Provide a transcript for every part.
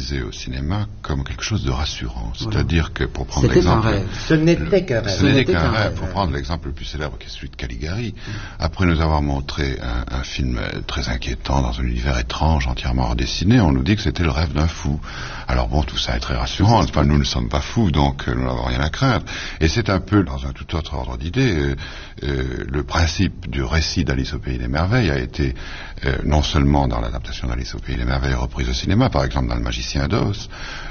utilisé au cinéma comme quelque chose de rassurant. C'est-à-dire que, pour prendre C'était l'exemple... un rêve. Ce n'était qu'un rêve. Ce n'était qu'un rêve. Pour prendre l'exemple le plus célèbre, qui est celui de Caligari, après nous avoir montré un film très inquiétant dans un univers étrange, entièrement redessiné, on nous dit que c'était le rêve d'un fou. Alors bon, tout ça est très rassurant, n'est-ce pas ? Nous ne sommes pas fous, donc nous n'avons rien à craindre. Et c'est un peu, dans un tout autre ordre d'idée, le principe du récit d'Alice au Pays des Merveilles a été, non seulement dans l'adaptation d'Alice au Pays des Merveilles reprise au cinéma, par exemple dans Le Magicien d'Oz,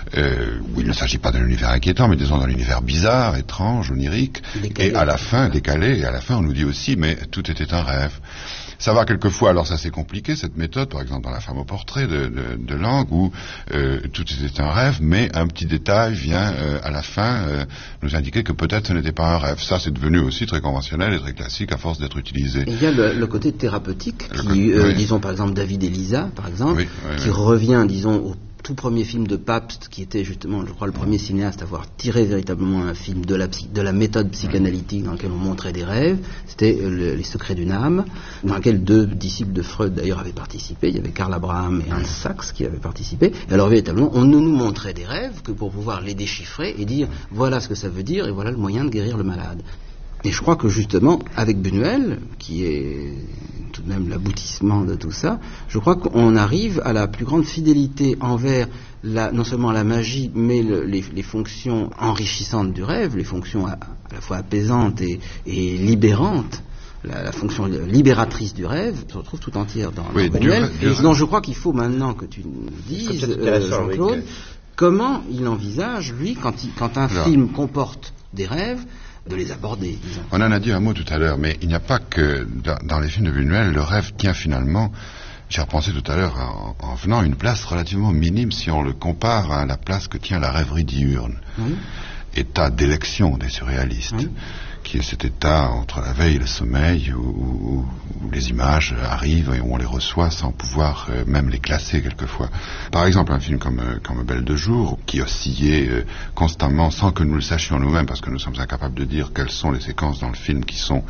où il ne s'agit pas d'un univers inquiétant, mais disons d'un univers bizarre, étrange, onirique, décalé, et à la fin, décalé, et à la fin on nous dit aussi, mais tout était un rêve. Ça va quelquefois, alors ça c'est compliqué, cette méthode, par exemple dans La femme au portrait de Lang, où tout était un rêve, mais un petit détail vient à la fin nous indiquer que peut-être ce n'était pas un rêve. Ça c'est devenu aussi très conventionnel et très classique à force d'être utilisé. Et il y a le côté thérapeutique, qui, disons par exemple David et Lisa, par exemple, qui revient, disons, au tout premier film de Pabst, qui était justement, je crois, le premier cinéaste à avoir tiré véritablement un film de la méthode psychanalytique dans lequel on montrait des rêves. C'était Les Secrets d'une âme, dans lequel 2 disciples de Freud d'ailleurs avaient participé. Il y avait Karl Abraham et Hans Sachs qui avaient participé. Et alors véritablement, on ne nous montrait des rêves que pour pouvoir les déchiffrer et dire voilà ce que ça veut dire et voilà le moyen de guérir le malade. Et je crois que justement, avec Buñuel, qui est tout de même l'aboutissement de tout ça, je crois qu'on arrive à la plus grande fidélité envers non seulement la magie, mais les fonctions enrichissantes du rêve, les fonctions à la fois apaisantes et libérantes. La fonction libératrice du rêve se retrouve tout entière dans Buñuel. Donc je crois qu'il faut maintenant que tu nous dises, Jean-Claude, comment il envisage, lui, quand un film comporte des rêves, de les aborder, disons. On en a dit un mot tout à l'heure, mais il n'y a pas que dans les films de Buñuel, le rêve tient finalement, j'ai repensé tout à l'heure en venant, une place relativement minime si on le compare à la place que tient la rêverie diurne. État d'élection des surréalistes, qui est cet état entre la veille et le sommeil où les images arrivent et où on les reçoit sans pouvoir même les classer quelquefois. Par exemple, un film comme Belle de jour, qui oscillait constamment sans que nous le sachions nous-mêmes, parce que nous sommes incapables de dire quelles sont les séquences dans le film qui sont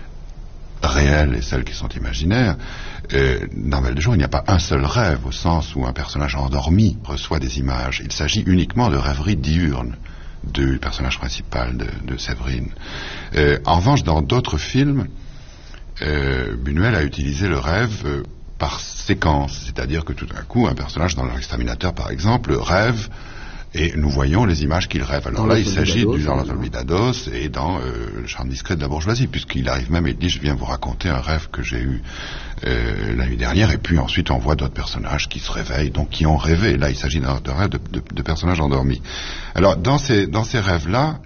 réelles et celles qui sont imaginaires. Dans Belle de jour, il n'y a pas un seul rêve, au sens où un personnage endormi reçoit des images. Il s'agit uniquement de rêverie diurne du personnage principal de Séverine. En revanche, dans d'autres films, Buñuel a utilisé le rêve par séquence, c'est-à-dire que tout d'un coup, un personnage dans L'Exterminateur, par exemple, rêve et nous voyons les images qu'il rêve. Alors là, il s'agit du genre Olvidados et dans Le charme discret de la bourgeoisie, puisqu'il arrive même et il dit je viens vous raconter un rêve que j'ai eu la nuit dernière, et puis ensuite on voit d'autres personnages qui se réveillent, donc qui ont rêvé. Là, il s'agit d'un rêve de personnages endormis. Alors dans ces rêves-là,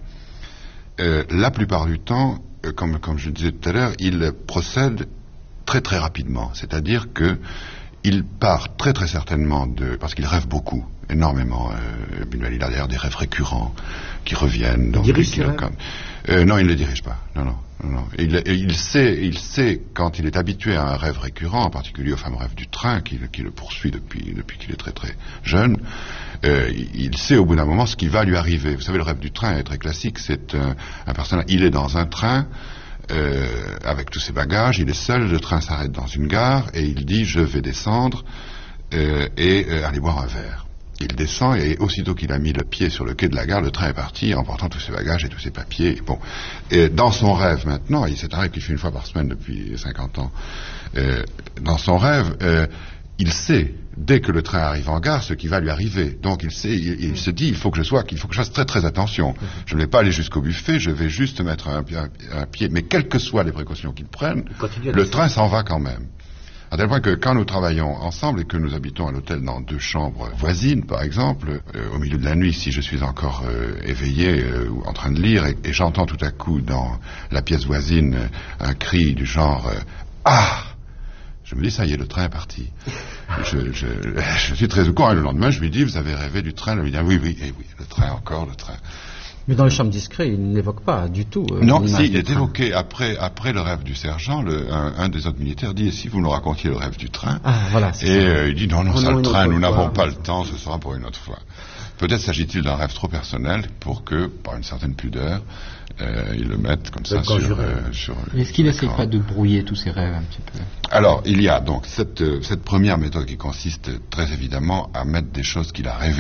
la plupart du temps, comme je disais tout à l'heure, il procède très très rapidement, c'est-à-dire que il part très très certainement parce qu'il rêve beaucoup, énormément. Buñuel, il a d'ailleurs des rêves récurrents qui reviennent. Il dirige ses rêves ? Non, il ne les dirige pas. Non. Il sait quand il est habitué à un rêve récurrent, en particulier au fameux rêve du train qui le poursuit depuis qu'il est très très jeune. Il sait au bout d'un moment ce qui va lui arriver. Vous savez, le rêve du train est très classique. C'est un personnage. Il est dans un train. Avec tous ses bagages, il est seul, le train s'arrête dans une gare et il dit je vais descendre et aller boire un verre. Il descend et aussitôt qu'il a mis le pied sur le quai de la gare, le train est parti emportant tous ses bagages et tous ses papiers. Bon. Et dans son rêve maintenant, c'est un rêve qu'il fait une fois par semaine depuis 50 ans, dans son rêve, il sait, dès que le train arrive en gare, ce qui va lui arriver. Donc il se dit, il faut que je fasse très très attention. Je ne vais pas aller jusqu'au buffet, je vais juste mettre un pied. Mais quelles que soient les précautions qu'il prenne, le train s'en va quand même. À tel point que quand nous travaillons ensemble et que nous habitons à l'hôtel dans 2 chambres voisines, par exemple, au milieu de la nuit, si je suis encore éveillé ou en train de lire, et j'entends tout à coup dans la pièce voisine un cri du genre « Ah !» Je me dis, ça y est, le train est parti. Je suis très au courant. Et le lendemain, je lui dis, vous avez rêvé du train? Il me dit, oui, le train, encore le train. Mais dans le charme discret, il n'évoque pas du tout. Non, si, il est évoqué après le rêve du sergent. Un des autres militaires dit, et si vous nous racontiez le rêve du train? Ah, voilà. Et il dit, non, ça, le train, nous n'avons pas le temps, ce sera pour une autre fois. Peut-être s'agit-il d'un rêve trop personnel pour que, par une certaine pudeur, ils le mettent comme ça sur Est-ce qu'il n'essaie pas de brouiller tous ces rêves un petit peu? Alors, il y a donc cette première méthode qui consiste très évidemment à mettre des choses qu'il a rêvées